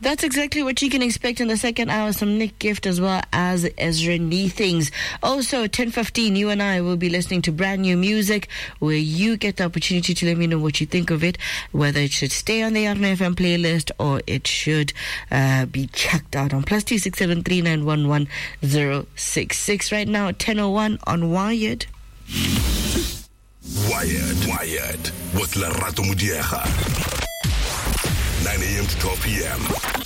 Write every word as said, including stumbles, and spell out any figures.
That's exactly what you can expect in the second hour. Some Nick Gift as well as Ezra Neethings. Also, ten fifteen, you and I will be listening to brand new music where you get the opportunity to let me know what you think of it, whether it should stay on the R N F M playlist or it should uh, be checked out on plus two six seven three nine one one zero six six. Right now, ten oh one on Wired. Wired, Wired with Lerato Mudiega. nine a.m. to twelve p.m.